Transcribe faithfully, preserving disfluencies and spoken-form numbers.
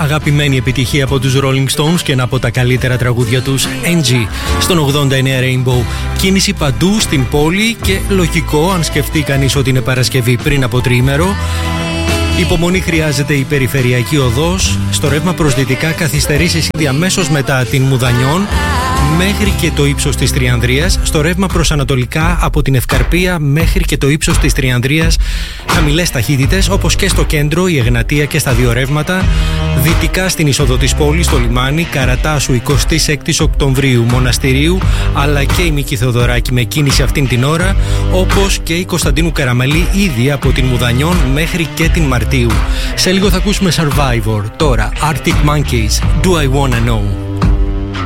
αγαπημένη επιτυχία από τους Rolling Stones και ένα από τα καλύτερα τραγούδια τους, Angie, στον ογδόντα εννέα Rainbow. Κίνηση παντού στην πόλη και λογικό αν σκεφτεί κανείς ότι είναι Παρασκευή πριν από τριήμερο. Υπομονή χρειάζεται η περιφερειακή οδός. Στο ρεύμα προς δυτικά καθυστερήσεις ήδη αμέσως μετά την Μουδανιών μέχρι και το ύψος της Τριανδρίας. Στο ρεύμα προς ανατολικά από την Ευκαρπία μέχρι και το ύψος της Τριανδρίας χαμηλές ταχύτητες, όπως και στο κέντρο, η Εγνατία και στα δύο ρεύματα. Δυτικά στην είσοδο της πόλης, στο λιμάνι, Καρατάσου εικοστή έκτη Οκτωβρίου, Μοναστηρίου, αλλά και η Μίκη Θεοδωράκη με κίνηση αυτήν την ώρα, όπως και η Κωνσταντίνου Καραμαλή ήδη από την Μουδανιών μέχρι και την Μαρτίου. Σε λίγο θα ακούσουμε Survivor. Τώρα Arctic Monkeys, Do I Wanna Know.